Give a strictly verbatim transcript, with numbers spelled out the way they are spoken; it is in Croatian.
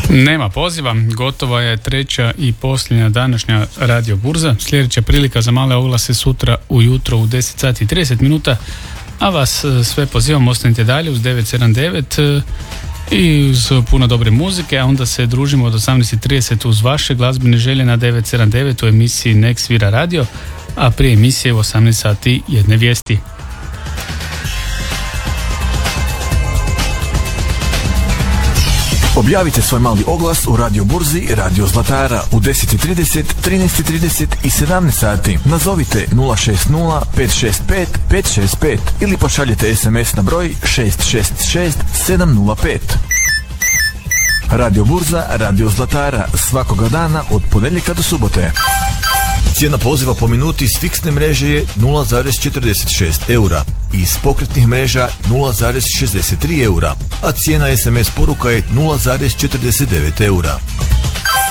Nema poziva, gotova je treća i posljednja današnja radio burza. Sljedeća prilika za male oglase sutra ujutro u deset sati i trideset minuta, a vas sve pozivam, ostanite dalje uz devet sedam devet i uz puno dobre muzike, a onda se družimo od osamnaest i trideset uz vaše glazbene želje na devet sedam devet u emisiji Nek svira radio, a prije emisije u osamnaest sati jedne vijesti. Objavite svoj mali oglas u Radio Burzi Radio Zlatara u deset i trideset, trinaest i trideset i sedamnaest sati. Nazovite nula šest nula pet šest pet pet šest pet ili pošaljite es em es na broj šest šest šest sedam nula pet. Radio Burza Radio Zlatara svakoga dana od ponedjeljka do subote. Cijena poziva po minuti s fiksne mreže je nula zarez četrdeset šest eura i s pokretnih mreža nula zarez šezdeset tri eura, a cijena es em es poruka je nula zarez četrdeset devet eura.